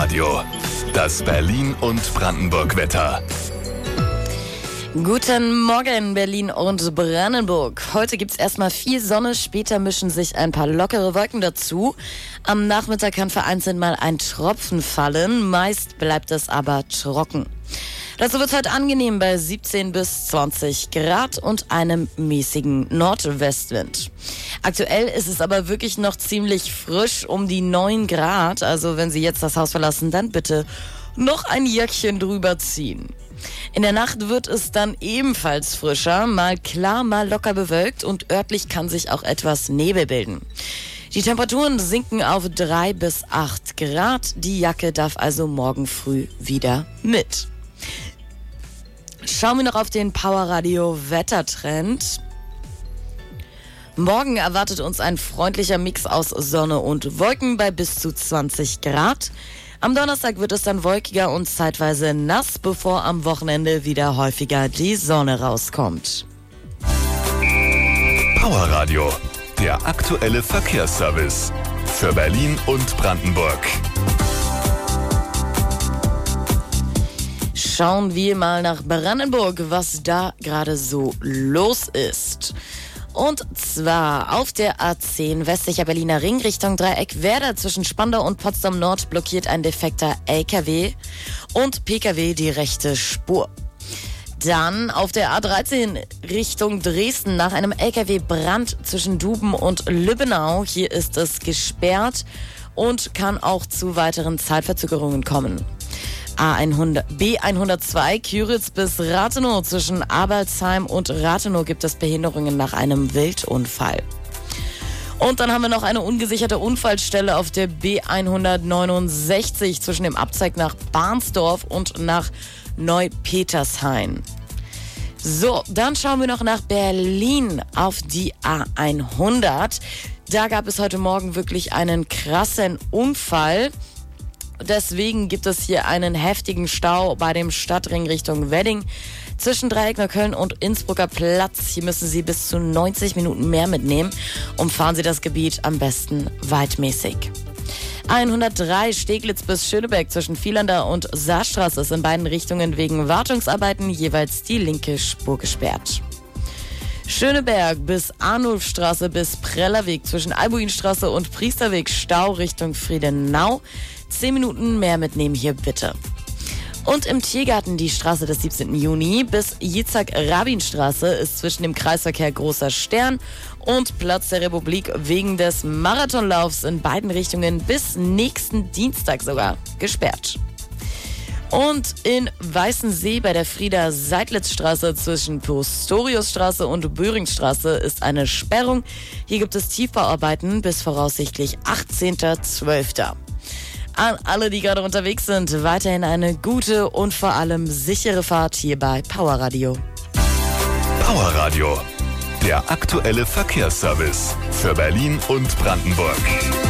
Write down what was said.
Powerradio. Das Berlin- und Brandenburg-Wetter. Guten Morgen, Berlin und Brandenburg. Heute gibt's erstmal viel Sonne, später mischen sich ein paar lockere Wolken dazu. Am Nachmittag kann vereinzelt mal ein Tropfen fallen, meist bleibt es aber trocken. Dazu wird es heute angenehm bei 17 bis 20 Grad und einem mäßigen Nordwestwind. Aktuell ist es aber wirklich noch ziemlich frisch, um die 9 Grad. Also wenn Sie jetzt das Haus verlassen, dann bitte noch ein Jäckchen drüber ziehen. In der Nacht wird es dann ebenfalls frischer, mal klar, mal locker bewölkt und örtlich kann sich auch etwas Nebel bilden. Die Temperaturen sinken auf 3 bis 8 Grad. Die Jacke darf also morgen früh wieder mit. Schauen wir noch auf den Powerradio Wettertrend. Morgen erwartet uns ein freundlicher Mix aus Sonne und Wolken bei bis zu 20 Grad. Am Donnerstag wird es dann wolkiger und zeitweise nass, bevor am Wochenende wieder häufiger die Sonne rauskommt. Powerradio, der aktuelle Verkehrsservice für Berlin und Brandenburg. Schauen wir mal nach Brandenburg, was da gerade so los ist. Und zwar auf der A10 westlicher Berliner Ring Richtung Dreieck Werder zwischen Spandau und Potsdam Nord blockiert ein defekter LKW und PKW die rechte Spur. Dann auf der A13 Richtung Dresden nach einem LKW-Brand zwischen Duben und Lübbenau. Hier ist es gesperrt und kann auch zu weiteren Zeitverzögerungen kommen. B102 Küritz bis Rathenow zwischen Abertsheim und Rathenow gibt es Behinderungen nach einem Wildunfall. Und dann haben wir noch eine ungesicherte Unfallstelle auf der B169 zwischen dem Abzweig nach Barnsdorf und nach Neupetershain. So, dann schauen wir noch nach Berlin auf die A100. Da gab es heute Morgen wirklich einen krassen Unfall. Deswegen gibt es hier einen heftigen Stau bei dem Stadtring Richtung Wedding zwischen Dreieck Neukölln und Innsbrucker Platz. Hier müssen Sie bis zu 90 Minuten mehr mitnehmen. Umfahren Sie das Gebiet am besten weitmäßig. 103 Steglitz bis Schöneberg zwischen Vielander und Saarstraße ist in beiden Richtungen wegen Wartungsarbeiten jeweils die linke Spur gesperrt. Schöneberg bis Arnulfstraße bis Prellerweg zwischen Albuinstraße und Priesterweg Stau Richtung Friedenau. 10 Minuten mehr mitnehmen hier bitte. Und im Tiergarten die Straße des 17. Juni bis Jitzak-Rabin-Straße ist zwischen dem Kreisverkehr Großer Stern und Platz der Republik wegen des Marathonlaufs in beiden Richtungen bis nächsten Dienstag sogar gesperrt. Und in Weißensee bei der Frieda-Seidlitz-Straße zwischen Pistoriusstraße und Böhringstraße ist eine Sperrung. Hier gibt es Tiefbauarbeiten bis voraussichtlich 18.12. An alle, die gerade unterwegs sind, weiterhin eine gute und vor allem sichere Fahrt hier bei Powerradio. Powerradio, der aktuelle Verkehrsservice für Berlin und Brandenburg.